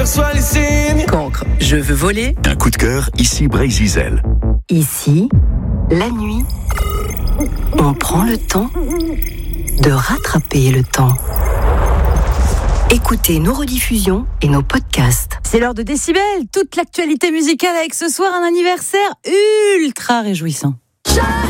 Reçois les signes. Cancre, je veux voler. Un coup de cœur, ici Brésil. Ici, la nuit, on prend le temps de rattraper le temps. Écoutez nos rediffusions et nos podcasts. C'est l'heure de Décibel, toute l'actualité musicale avec ce soir un anniversaire ultra réjouissant.